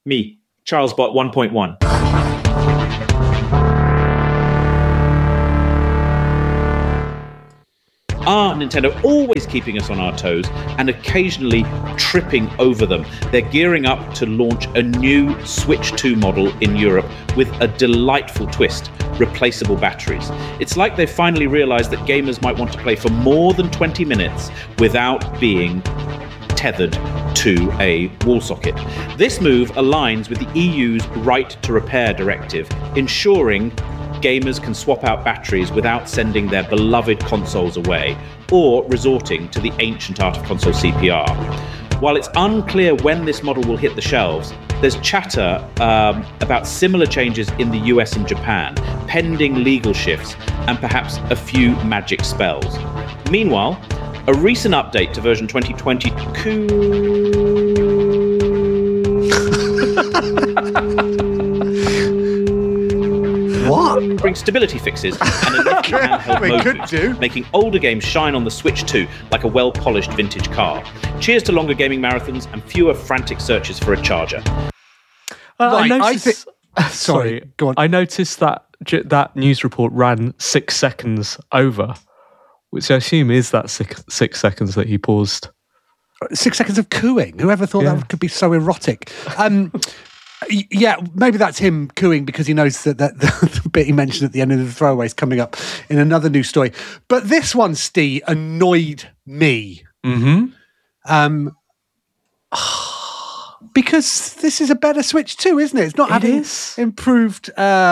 Me, CharlesBot 1.1. Are Nintendo always keeping us on our toes and occasionally tripping over them? They're gearing up to launch a new Switch 2 model in Europe with a delightful twist: replaceable batteries. It's like they've finally realised that gamers might want to play for more than 20 minutes without being tethered to a wall socket. This move aligns with the EU's Right to Repair directive, ensuring gamers can swap out batteries without sending their beloved consoles away or resorting to the ancient art of console CPR. While it's unclear when this model will hit the shelves, there's chatter about similar changes in the US and Japan, pending legal shifts and perhaps a few magic spells. Meanwhile, a recent update to version 2022 What? brings stability fixes and a nifty handheld mode, making older games shine on the Switch 2 like a well-polished vintage car. Cheers to longer gaming marathons and fewer frantic searches for a charger. Sorry, go on. I noticed that that news report ran 6 seconds over, which I assume is that 6 seconds that he paused. 6 seconds of cooing. Whoever thought that could be so erotic? Yeah, maybe that's him cooing because he knows that the bit he mentioned at the end of the throwaway is coming up in another news story. But this one, Steve, annoyed me. Mm-hmm. Because this is a better Switch 2, isn't it? It's not having improved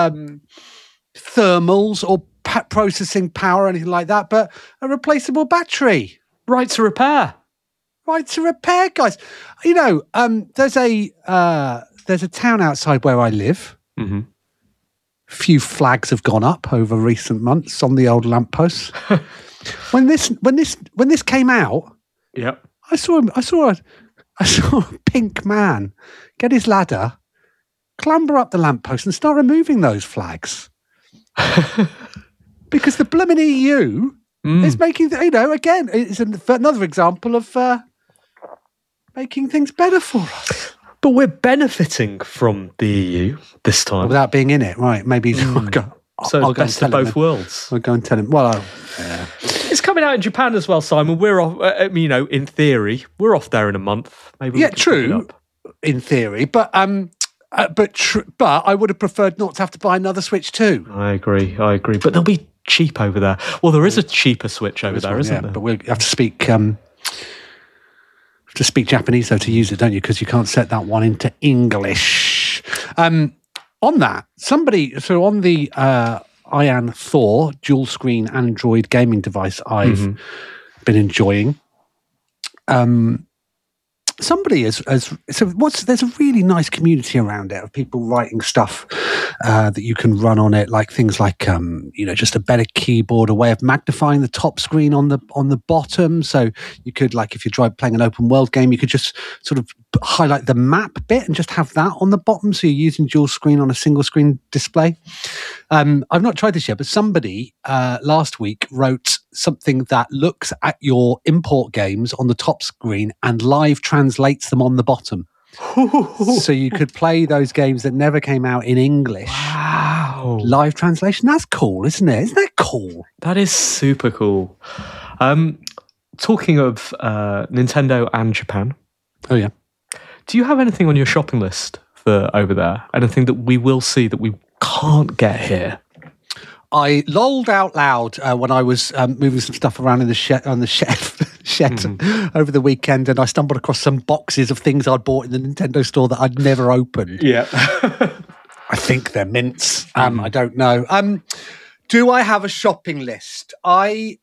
thermals or processing power or anything like that, but a replaceable battery. Right to repair. Right to repair, guys. You know, there's a town outside where I live. Mm-hmm. A few flags have gone up over recent months on the old lampposts. when this came out, yep, I saw a pink man get his ladder, clamber up the lamppost, and start removing those flags. Because the blooming EU is making, again, it's another example of making things better for us. But we're benefiting from the EU this time. Without being in it, right? Maybe I'll go best of both worlds. I'll go and tell him. Well, it's coming out in Japan as well, Simon. We're off, in theory, we're off there in a month. Maybe we can true, pick it up. In theory. But I would have preferred not to have to buy another Switch 2. I agree. But they'll be cheap over there. Well, there is a cheaper Switch over there, isn't there? But we'll have to speak... to speak Japanese, though, to use it, don't you? Because you can't set that one into English. On that, on the Ian Thor dual screen Android gaming device I've been enjoying, there's a really nice community around it of people writing stuff that you can run on it, like things like just a better keyboard, a way of magnifying the top screen on the bottom, so you could, like, if you're playing an open world game, you could just sort of highlight the map bit and just have that on the bottom, so you're using dual screen on a single screen display. I've not tried this yet, but somebody last week wrote something that looks at your import games on the top screen and live translates them on the bottom. So you could play those games that never came out in English. Wow. Live translation. That's cool, isn't it? Isn't that cool? That is super cool. Talking of Nintendo and Japan. Oh, yeah. Do you have anything on your shopping list for over there? Anything that we will see that we can't get here? I lolled out loud when I was moving some stuff around in the shed over the weekend, and I stumbled across some boxes of things I'd bought in the Nintendo store that I'd never opened. Yeah. I think they're mints. I don't know. Do I have a shopping list? I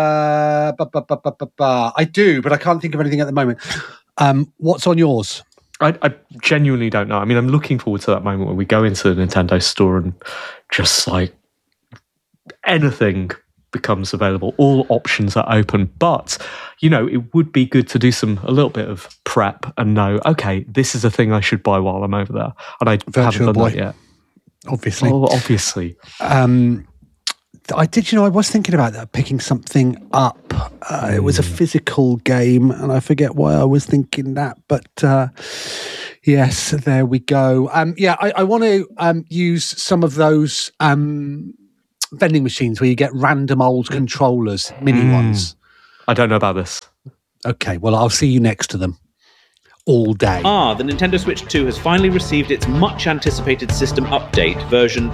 do, but I can't think of anything at the moment. What's on yours? I genuinely don't know. I mean, I'm looking forward to that moment when we go into the Nintendo store and just like anything becomes available. All options are open. But, it would be good to do a little bit of prep and know, okay, this is a thing I should buy while I'm over there. And I haven't done that yet. Obviously. Oh, obviously. I was thinking about that, picking something up. It was a physical game, and I forget why I was thinking that. But Yes, there we go. I want to use some of those vending machines where you get random old controllers, mini ones. I don't know about this. Okay, well, I'll see you next to them all day. The Nintendo Switch 2 has finally received its much-anticipated system update, version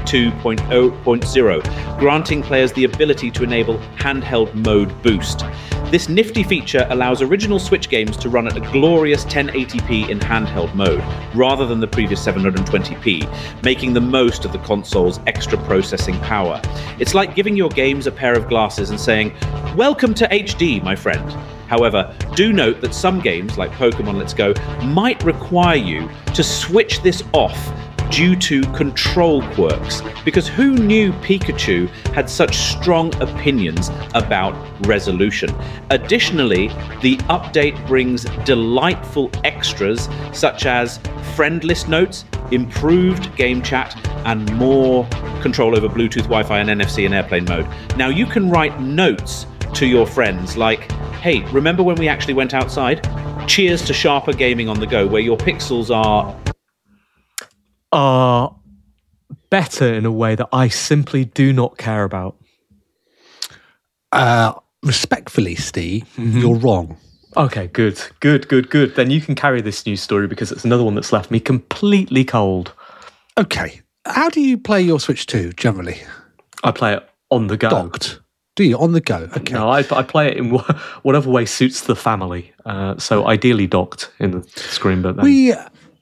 22.0.0, granting players the ability to enable handheld mode boost. This nifty feature allows original Switch games to run at a glorious 1080p in handheld mode, rather than the previous 720p, making the most of the console's extra processing power. It's like giving your games a pair of glasses and saying, "Welcome to HD, my friend." However, do note that some games, like Pokemon Let's Go, might require you to switch this off due to control quirks, because who knew Pikachu had such strong opinions about resolution? Additionally, the update brings delightful extras such as friend list notes, improved game chat, and more control over Bluetooth, Wi-Fi, and NFC in airplane mode. Now you can write notes to your friends like, "Hey, remember when we actually went outside? Cheers to sharper gaming on the go, where your pixels are better in a way that I simply do not care about." Respectfully, Steve, you're wrong. Okay, good. Then you can carry this news story because it's another one that's left me completely cold. Okay. How do you play your Switch 2 generally? I play it on the go. Docked. Do you? On the go? Okay. No, I play it in whatever way suits the family. So ideally docked in the screen, but then...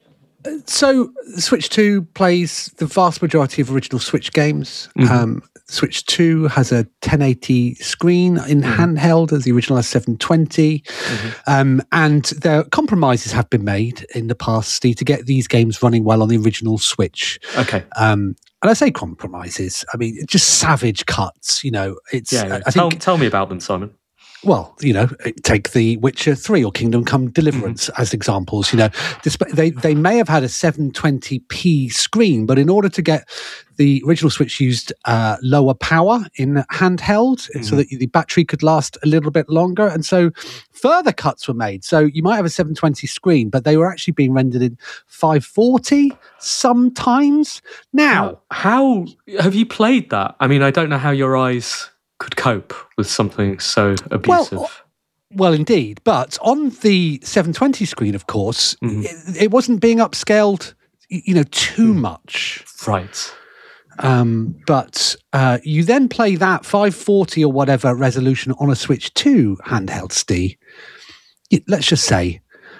So Switch 2 plays the vast majority of original Switch games. Switch 2 has a 1080 screen in handheld, as the original has 720. And compromises have been made in the past, Steve, to get these games running well on the original Switch. Okay. And I say compromises, I mean, just savage cuts, It's Tell me about them, Simon. Well, take The Witcher 3 or Kingdom Come Deliverance as examples. They may have had a 720p screen, but in order to get the original Switch used lower power in handheld so that the battery could last a little bit longer. And so further cuts were made. So you might have a 720 screen, but they were actually being rendered in 540 sometimes. Now, how have you played that? I mean, I don't know how your eyes could cope with something so abusive. Well, indeed. But on the 720 screen, of course, it wasn't being upscaled, too much. Right. But you then play that 540 or whatever resolution on a Switch 2 handheld, Steve. Let's just say,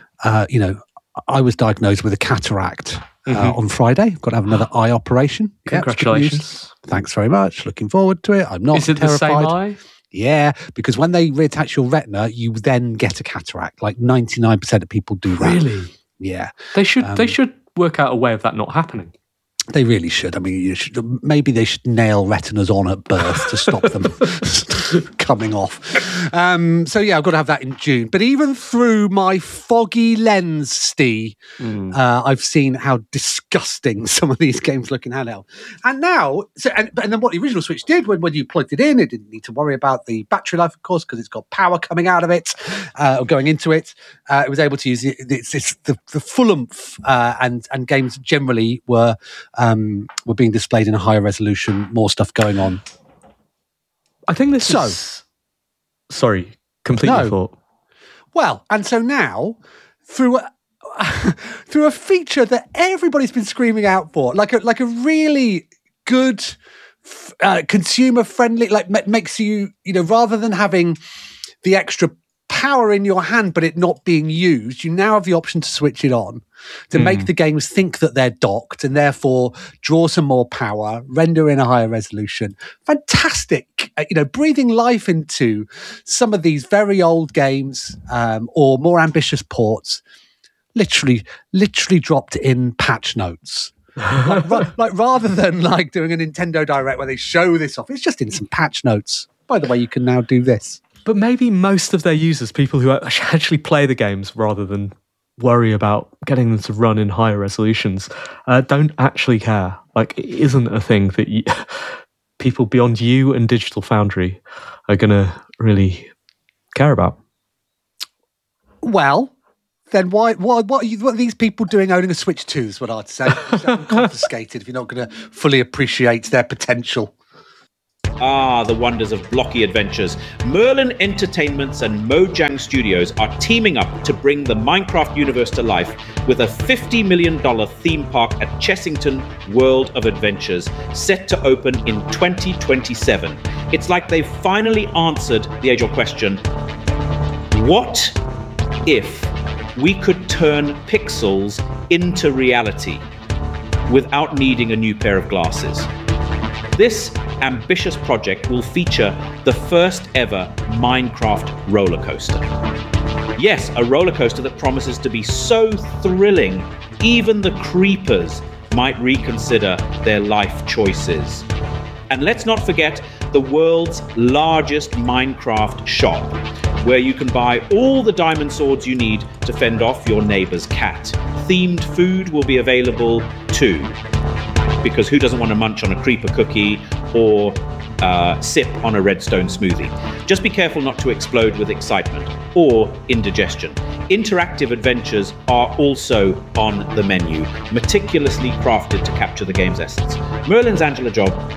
I was diagnosed with a cataract on Friday. I've got to have another eye operation. Congratulations. Thanks very much. Looking forward to it. I'm not terrified. Is it the same eye? Yeah, because when they reattach your retina, you then get a cataract. Like 99% of people do that. Really? Yeah. They should work out a way of that not happening. They really should. I mean, maybe they should nail retinas on at birth to stop them coming off. So, yeah, I've got to have that in June. But even through my foggy lens, Steve, I've seen how disgusting some of these games look in handheld. And now, and then what the original Switch did when you plugged it in, it didn't need to worry about the battery life, of course, because it's got power coming out of it or going into it. It was able to use the full oomph, and games generally were being displayed in a higher resolution, more stuff going on. I think this is... Sorry, completely thought. Well, and so now, through a feature that everybody's been screaming out for, like a really good consumer-friendly, makes you, rather than having the extra power in your hand but it not being used, you now have the option to switch it on to make the games think that they're docked and therefore draw some more power, render in a higher resolution. Fantastic, breathing life into some of these very old games or more ambitious ports. Literally dropped in patch notes. Rather than doing a Nintendo Direct where they show this off, it's just in some patch notes. By the way, you can now do this. But maybe most of their users, people who actually play the games rather than worry about getting them to run in higher resolutions, don't actually care. It isn't a thing that people beyond you and Digital Foundry are going to really care about. Well, then what are these people doing owning a Switch 2 is what I'd say. Confiscated if you're not going to fully appreciate their potential. Ah, the wonders of Blocky Adventures. Merlin Entertainments and Mojang Studios are teaming up to bring the Minecraft universe to life with a $50 million theme park at Chessington World of Adventures, set to open in 2027. It's like they've finally answered the age-old question, what if we could turn pixels into reality without needing a new pair of glasses? This ambitious project will feature the first ever Minecraft roller coaster. Yes, a roller coaster that promises to be so thrilling, even the creepers might reconsider their life choices. And let's not forget the world's largest Minecraft shop, where you can buy all the diamond swords you need to fend off your neighbor's cat. Themed food will be available too, because who doesn't want to munch on a creeper cookie or sip on a redstone smoothie? Just be careful not to explode with excitement or indigestion. Interactive adventures are also on the menu, meticulously crafted to capture the game's essence. Merlin's Angela Job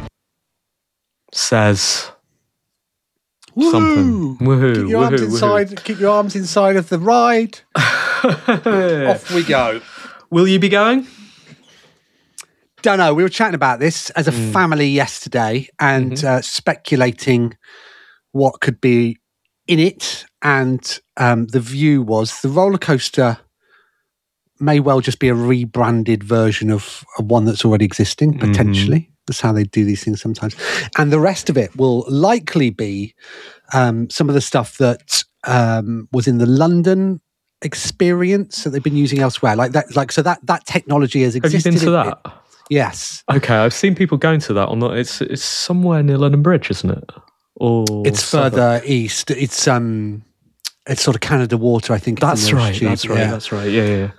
says Woo! Something. Woohoo! Keep your arms inside of the ride. Off we go. Will you be going? Don't know. We were chatting about this as a family yesterday and speculating what could be in it. And the view was the roller coaster may well just be a rebranded version of one that's already existing, potentially. That's how they do these things sometimes. And the rest of it will likely be some of the stuff that was in the London experience that they've been using elsewhere. So that technology has existed. Have you been to that? Yes. Okay, I've seen people going to that. It's somewhere near London Bridge, isn't it? Or it's further east. It's sort of Canada Water, I think. That's right. That's right. Yeah.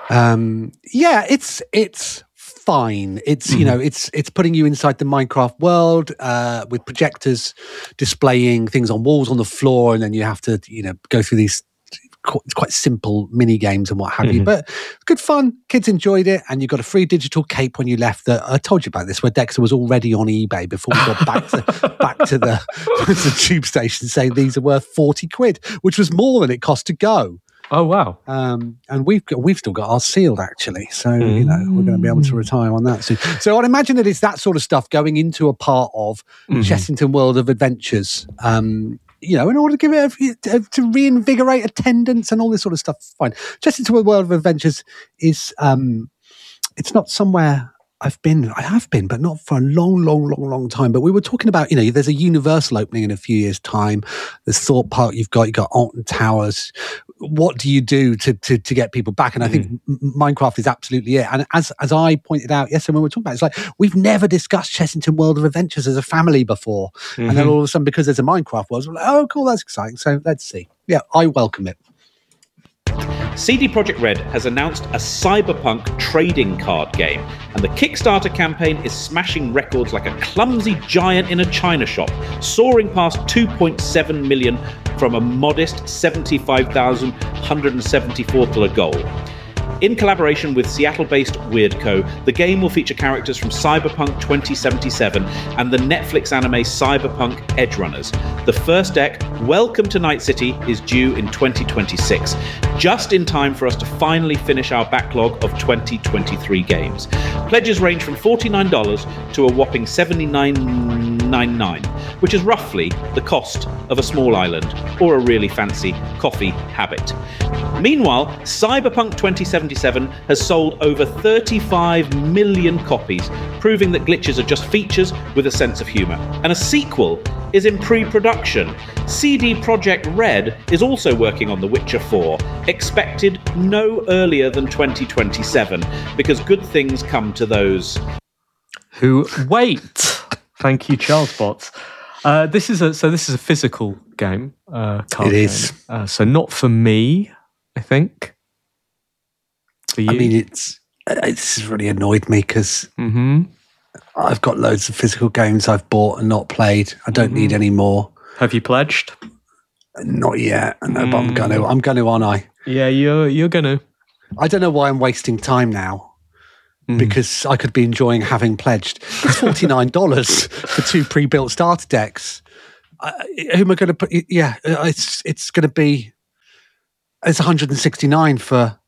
It's fine. It's it's putting you inside the Minecraft world with projectors displaying things on walls, on the floor, and then you have to go through these quite simple mini games and what have you. But good fun. Kids enjoyed it, and you got a free digital cape when you left. I told you about this, where Dexter was already on eBay before we got back to the tube station, saying these are worth 40 quid, which was more than it cost to go. Oh wow! And we've still got ours sealed actually, so we're going to be able to retire on that soon. So I'd imagine that it's that sort of stuff going into a part of Chessington World of Adventures. In order to give it to reinvigorate attendance and all this sort of stuff. Fine. Chessington World of Adventures is it's not somewhere I've been. I have been, but not for a long time. But we were talking about, there's a Universal opening in a few years' time. There's Thorpe Park. You've got Alton Towers. What do you do to get people back? And I think Minecraft is absolutely it. And as I pointed out yesterday when we were talking about it, it's like we've never discussed Chessington World of Adventures as a family before. And then all of a sudden, because there's a Minecraft world, we're like, oh, cool, that's exciting. So let's see. Yeah, I welcome it. CD Projekt Red has announced a cyberpunk trading card game, and the Kickstarter campaign is smashing records like a clumsy giant in a china shop, soaring past 2.7 million from a modest $75,174 goal. In collaboration with Seattle-based Weirdco, the game will feature characters from Cyberpunk 2077 and the Netflix anime Cyberpunk Edgerunners. The first deck, Welcome to Night City, is due in 2026, just in time for us to finally finish our backlog of 2023 games. Pledges range from $49 to a whopping $79.99, which is roughly the cost of a small island or a really fancy coffee habit. Meanwhile, Cyberpunk 2077 has sold over 35 million copies, proving that glitches are just features with a sense of humour. And a sequel is in pre-production. CD Projekt Red is also working on The Witcher 4, expected no earlier than 2027, because good things come to those who wait. Thank you, Charles Botts. This is a physical game. Card it is. Game. So not for me, I think. For you? I mean, it's really annoyed me because I've got loads of physical games I've bought and not played. I don't need any more. Have you pledged? Not yet. No, but I'm going to, aren't I? Yeah, you're gonna. I don't know why I'm wasting time now. Because I could be enjoying having pledged. It's $49 for 2 pre-built starter decks. Who am I going to put? Yeah, it's going to be. It's $169 for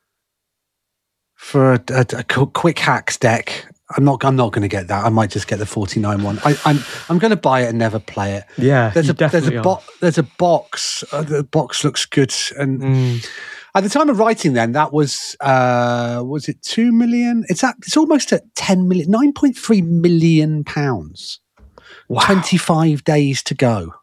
a quick hacks deck. I'm not going to get that. I might just get the 49 one. I'm going to buy it and never play it. Yeah, there's a box. The box looks good and. At the time of writing, then that was it 2 million? It's almost at 10 million, 9.3 million pounds. Wow. 25 days to go.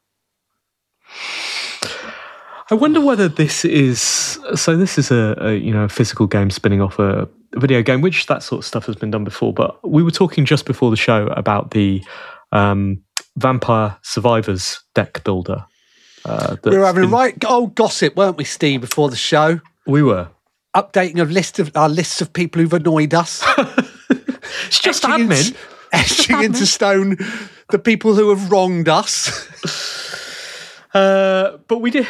I wonder whether this is a physical game spinning off a video game, which that sort of stuff has been done before. But we were talking just before the show about the Vampire Survivors deck builder. We were having gossip, weren't we, Steve, before the show? We were. Updating our lists of people who've annoyed us. It's just admin. Etching into stone the people who have wronged us. But we did,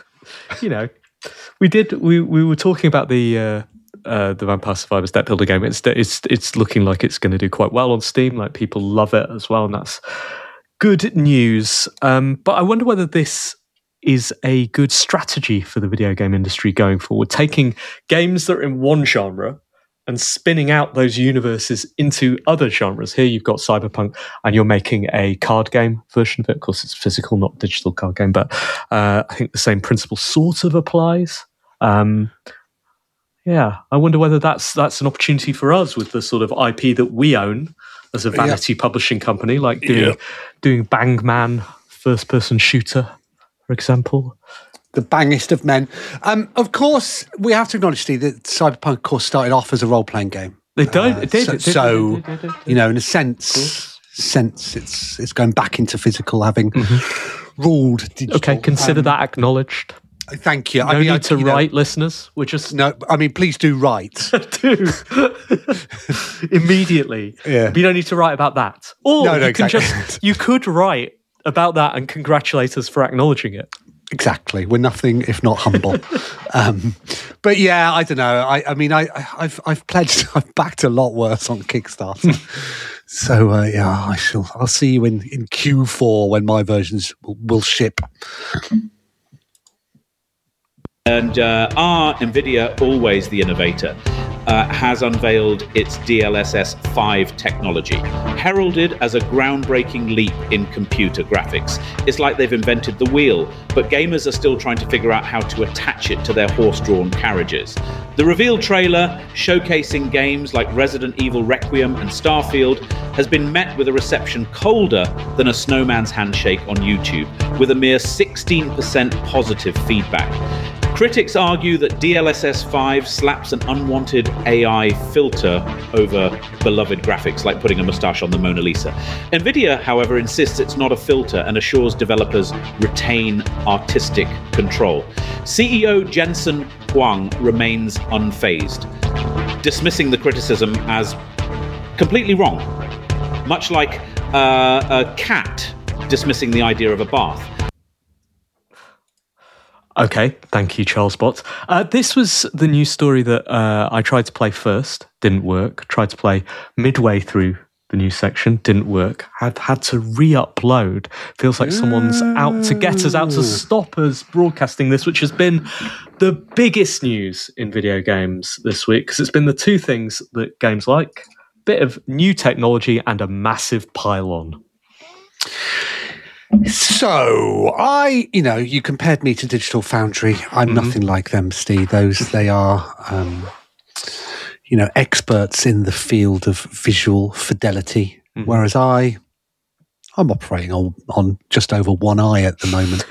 we were talking about the Vampire Survivors deck builder game. It's looking like it's going to do quite well on Steam. Like, people love it as well, and that's good news. But I wonder whether this is a good strategy for the video game industry going forward, taking games that are in one genre and spinning out those universes into other genres. Here you've got Cyberpunk, and you're making a card game version of it. Of course, it's physical, not digital card game, but I think the same principle sort of applies. I wonder whether that's an opportunity for us with the sort of IP that we own as a vanity publishing company, like doing Bang Man first-person shooter, for example. The bangest of men. Of course, we have to acknowledge, Steve, that Cyberpunk, of course, started off as a role-playing game. It did. In a sense, it's going back into physical, having ruled digital. Okay, consider that acknowledged. Thank you. No need to write, listeners. We're just please do write. Do immediately. Yeah. But you don't need to write about that. Or you could write about that and congratulate us for acknowledging it. Exactly. We're nothing if not humble. But yeah, I don't know. I've pledged. I've backed a lot worse on Kickstarter. So I'll see you in Q4 when my versions will ship. And our NVIDIA, always the innovator, has unveiled its DLSS 5 technology, heralded as a groundbreaking leap in computer graphics. It's like they've invented the wheel, but gamers are still trying to figure out how to attach it to their horse-drawn carriages. The reveal trailer, showcasing games like Resident Evil Requiem and Starfield, has been met with a reception colder than a snowman's handshake on YouTube, with a mere 16% positive feedback. Critics argue that DLSS 5 slaps an unwanted AI filter over beloved graphics, like putting a moustache on the Mona Lisa. NVIDIA, however, insists it's not a filter and assures developers retain artistic control. CEO Jensen Huang remains unfazed, dismissing the criticism as completely wrong, much like a cat dismissing the idea of a bath. Okay, thank you, Charles Bott. This was the news story that I tried to play first, didn't work. Tried to play midway through the news section, didn't work. Had to re-upload. Feels like someone's out to get us, out to stop us broadcasting this, which has been the biggest news in video games this week, because it's been the two things that games like: bit of new technology and a massive pylon. So you compared me to Digital Foundry. I'm nothing like them, Steve. They are, experts in the field of visual fidelity, whereas I'm operating on just over one eye at the moment.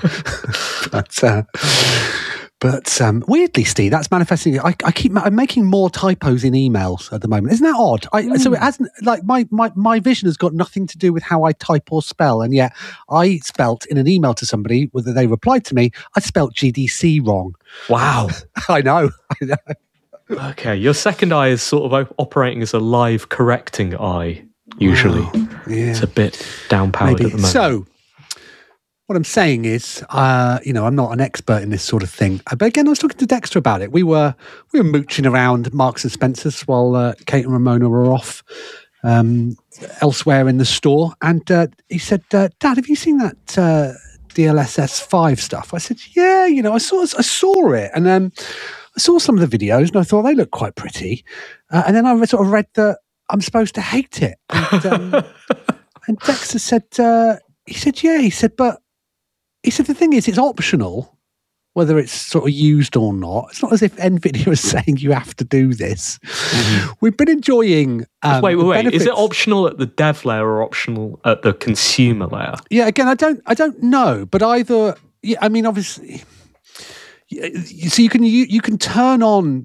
But weirdly, Steve, that's manifesting. I'm making more typos in emails at the moment. Isn't that odd? So it hasn't, like, my vision has got nothing to do with how I type or spell, and yet I spelt in an email to somebody, whether they replied to me, I spelt GDC wrong. Wow. I know. Okay, your second eye is sort of operating as a live correcting eye, usually. Wow. Yeah. It's a bit down-powered at the moment. So, What I'm saying is, I'm not an expert in this sort of thing. But again, I was talking to Dexter about it. We were mooching around Marks and Spencer's while Kate and Ramona were off elsewhere in the store, and he said, "Dad, have you seen that DLSS 5 stuff?" I said, "Yeah, I saw it, and I saw some of the videos, and I thought they looked quite pretty, and then I sort of read that I'm supposed to hate it." And, and Dexter said, "He said, yeah, he said, but." He said, the thing is, it's optional, whether it's sort of used or not. It's not as if NVIDIA is saying you have to do this. Mm-hmm. We've been enjoying... wait. Is it optional at the dev layer or optional at the consumer layer? Yeah, again, I don't know, but either... Yeah, I mean, obviously... So you can turn on...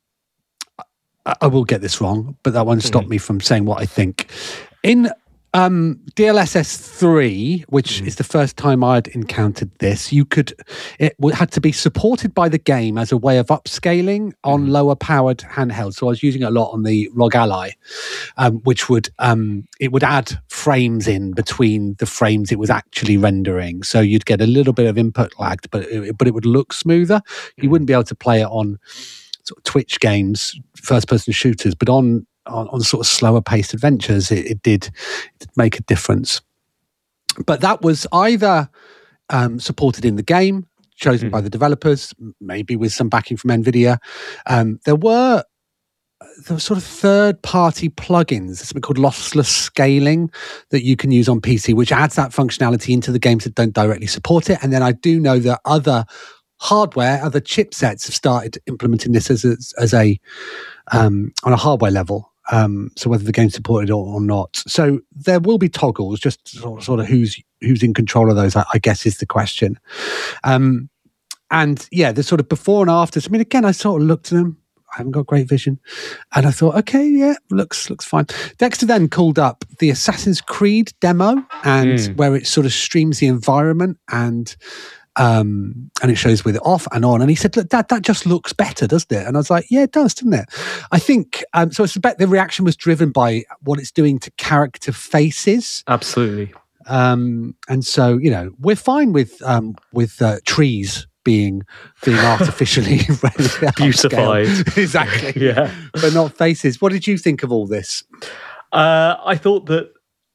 I will get this wrong, but that won't stop me from saying what I think. In... DLSS 3, which is the first time I'd encountered this, it had to be supported by the game as a way of upscaling on lower powered handhelds. So I was using it a lot on the ROG Ally, which would add frames in between the frames it was actually rendering. So you'd get a little bit of input lag, but it would look smoother. You wouldn't be able to play it on sort of Twitch games, first person shooters, but on sort of slower paced adventures, it did make a difference. But that was either supported in the game, chosen by the developers, maybe with some backing from NVIDIA. There were sort of third-party plugins, something called lossless scaling, that you can use on PC, which adds that functionality into the games that don't directly support it. And then I do know that other chipsets have started implementing this as a on a hardware level. So whether the game's supported or not. So there will be toggles, just sort of who's in control of those, I guess, is the question. And yeah, the sort of before and afters. I mean, again, I sort of looked at them. I haven't got great vision. And I thought, okay, yeah, looks fine. Dexter then called up the Assassin's Creed demo, and where it sort of streams the environment and it shows with it off and on. And he said, look, that just looks better, doesn't it? And I was like, yeah, it does, doesn't it? I think, so I suspect the reaction was driven by what it's doing to character faces. Absolutely. And so, we're fine with trees being artificially beautified. Exactly. Yeah. But not faces. What did you think of all this? I thought that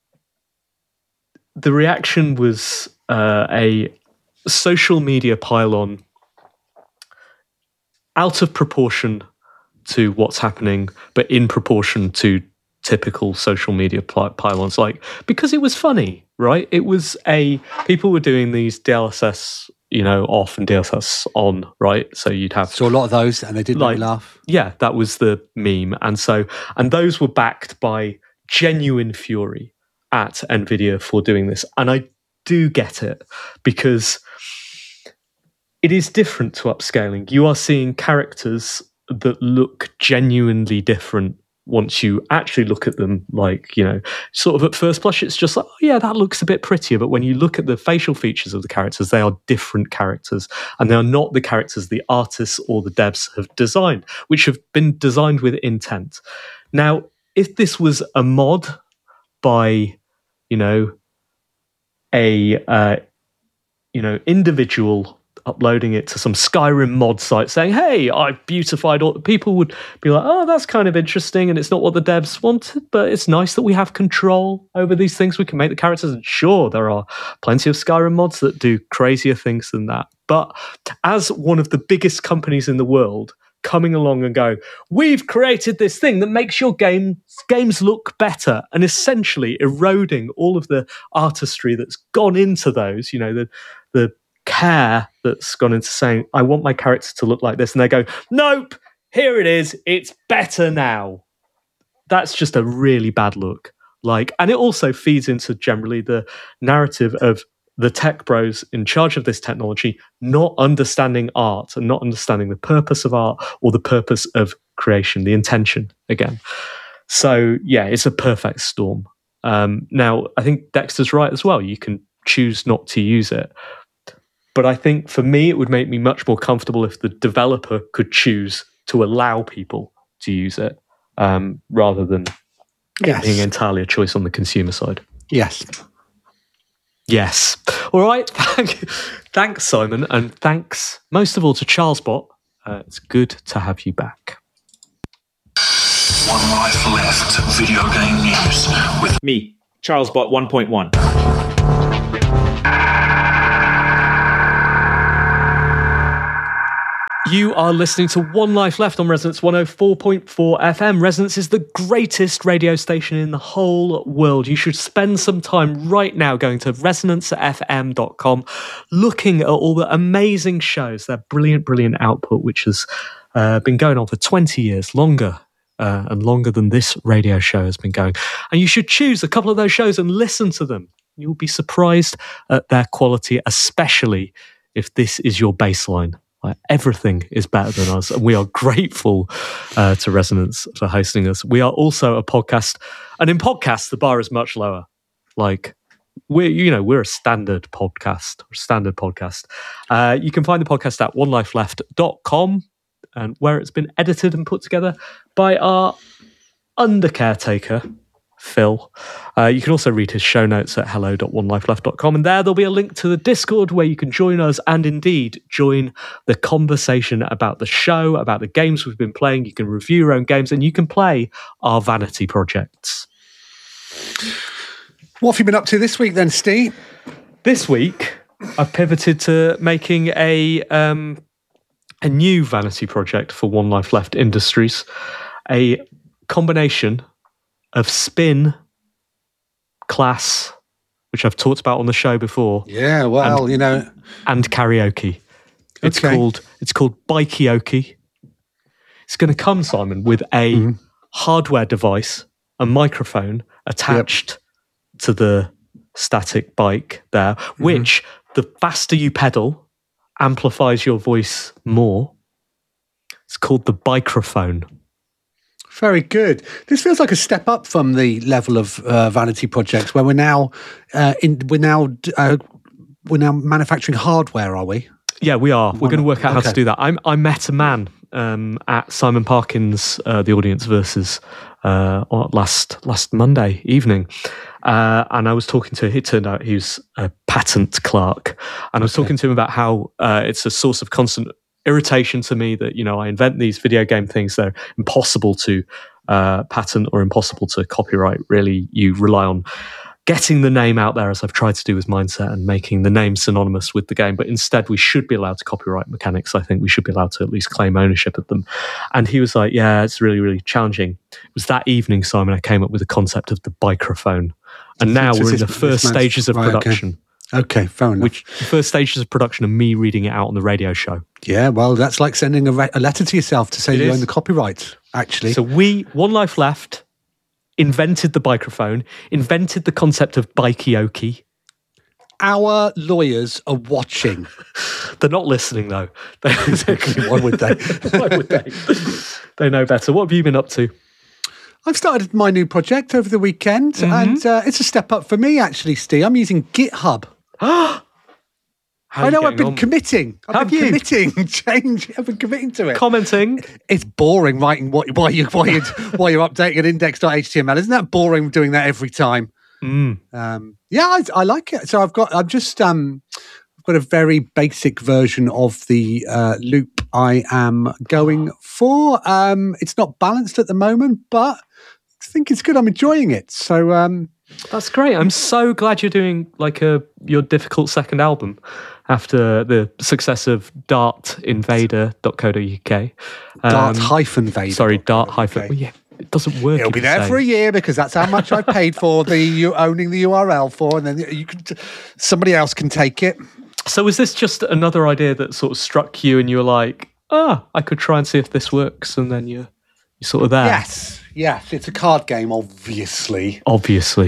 the reaction was a social media pylon out of proportion to what's happening, but in proportion to typical social media pylons. Like, because it was funny, right? It was people were doing these DLSS, off and DLSS on, right? So you'd have... So a lot of those, and they did make me laugh. Yeah, that was the meme. And those were backed by genuine fury at NVIDIA for doing this. And I do get it, because it is different to upscaling. You are seeing characters that look genuinely different once you actually look at them, sort of at first blush, it's just like, oh yeah, that looks a bit prettier. But when you look at the facial features of the characters, they are different characters, and they are not the characters the artists or the devs have designed, which have been designed with intent. Now, if this was a mod by, individual uploading it to some Skyrim mod site saying, hey, I've beautified all, people would be like, oh, that's kind of interesting, and it's not what the devs wanted, but it's nice that we have control over these things. We can make the characters, and sure, there are plenty of Skyrim mods that do crazier things than that. But as one of the biggest companies in the world coming along and going, we've created this thing that makes your games look better, and essentially eroding all of the artistry that's gone into those, the care that's gone into saying, I want my character to look like this, and they go, nope, here it is, it's better now. That's just a really bad look. And it also feeds into generally the narrative of the tech bros in charge of this technology not understanding art and not understanding the purpose of art or the purpose of creation, the intention again. So yeah, it's a perfect storm. Now, I think Dexter's right as well. You can choose not to use it. But I think for me, it would make me much more comfortable if the developer could choose to allow people to use it, rather than it being entirely a choice on the consumer side. Yes. Yes. All right. Thanks, Simon. And thanks most of all to CharlesBot. It's good to have you back. One Life Left video game news with me, CharlesBot 1.1. You are listening to One Life Left on Resonance 104.4 FM. Resonance is the greatest radio station in the whole world. You should spend some time right now going to resonancefm.com, looking at all the amazing shows, their brilliant, brilliant output, which has been going on for 20 years, longer and longer than this radio show has been going. And you should choose a couple of those shows and listen to them. You'll be surprised at their quality, especially if this is your baseline. Everything is better than us, and we are grateful to Resonance for hosting us. We are also a podcast, and in podcasts, the bar is much lower. Like we're a standard podcast. You can find the podcast at onelifeleft.com, and where it's been edited and put together by our under-caretaker, Phil. You can also read his show notes at hello.onelifeleft.com, and there'll be a link to the Discord where you can join us and indeed join the conversation about the show, about the games we've been playing. You can review your own games and you can play our vanity projects. What have you been up to this week then, Steve? This week, I've pivoted to making a new vanity project for One Life Left Industries, a combination of spin, class, which I've talked about on the show before. Yeah, well, and karaoke. It's called Bikeoke. It's going to come, Simon, with a hardware device, a microphone attached to the static bike there, which the faster you pedal amplifies your voice more. It's called the Bikerophone. Very good. This feels like a step up from the level of vanity projects where we're now manufacturing hardware, are we? Yeah, we are. We're going to work out how to do that. I met a man at Simon Parkin's The Audience Versus last Monday evening, and I was talking to him. It turned out he was a patent clerk, and I was talking to him about how it's a source of constant irritation to me that I invent these video game things that are impossible to patent or impossible to copyright. Really, you rely on getting the name out there, as I've tried to do with Mindset, and making the name synonymous with the game. But instead, we should be allowed to copyright mechanics. I think we should be allowed to at least claim ownership of them. And he was like, yeah, it's really, really challenging. It was that evening, Simon, I came up with the concept of the Bikerophone. And now we're in the first stages of production. Okay, fair enough. The first stages of production of me reading it out on the radio show. Yeah, well, that's like sending a letter to yourself to say you own the copyright, actually. So we, One Life Left, invented the Bikerophone, invented the concept of Bikeoke. Our lawyers are watching. They're not listening, though. Why would they? Why would they? They know better. What have you been up to? I've started my new project over the weekend, and it's a step up for me, actually, Steve. I'm using GitHub. I know I've been committing. I've been committing to it. Commenting. It's boring writing while you're updating an index.html. Isn't that boring doing that every time? I like it. So I've got a very basic version of the loop I am going for. It's not balanced at the moment, but I think it's good. I'm enjoying it. So that's great. I'm so glad you're doing your difficult second album after the success of dartinvader.co.uk. Dart-Vader. Sorry, Dart-Vader. Well, yeah, it doesn't work. It'll be there for a year because that's how much I paid for owning the URL for, and then somebody else can take it. So was this just another idea that sort of struck you and you were like, I could try and see if this works, and then you're sort of there? Yes, it's a card game, obviously. I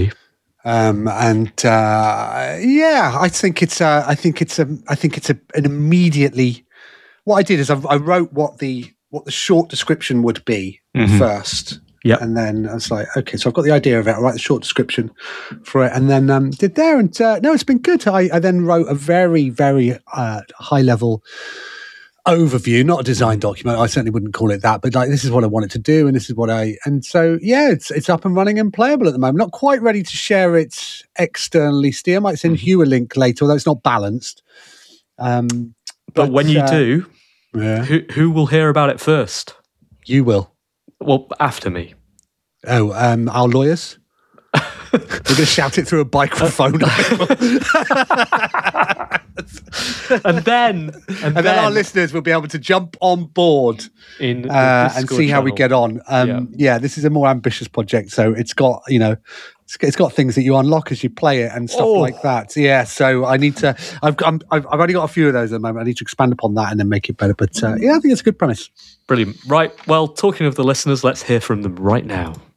think it's an immediately. What I did is I wrote what the short description would be first. Yeah, and then I was like, okay, so I've got the idea of it. I'll write the short description for it, and then did there. And no, it's been good. I then wrote a very, very high level overview, not a design document. I certainly wouldn't call it that, but like this is what I wanted to do, and this is what and so yeah, it's up and running and playable at the moment. Not quite ready to share it externally. Steve, I might send you a link later, although it's not balanced. But when you do, who will hear about it first? You will. Well, after me. Oh, our lawyers. We're going to shout it through a microphone. and then our listeners will be able to jump on board and see how we get on. This is a more ambitious project, so it's got it's got things that you unlock as you play it and stuff like that. Yeah, so I need to. I've only got a few of those at the moment. I need to expand upon that and then make it better. But I think it's a good premise. Brilliant. Right. Well, talking of the listeners, let's hear from them right now.